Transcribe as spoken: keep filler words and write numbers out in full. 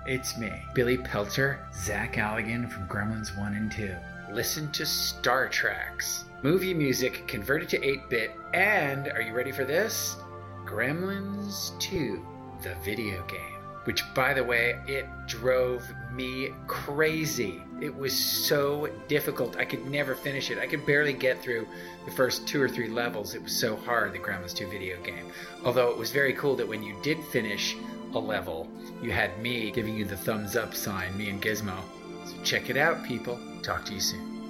It's me, Billy Peltzer, Zach Allegan from Gremlins one and two. Listen to Star Treks. Movie music converted to eight-bit, and, are you ready for this? Gremlins two, the video game. Which, by the way, it drove me crazy. It was so difficult. I could never finish it. I could barely get through the first two or three levels. It was so hard, the Gremlins two video game. Although it was very cool that when you did finish a level, you had me giving you the thumbs up sign, me and Gizmo. So check it out, people. Talk to you soon.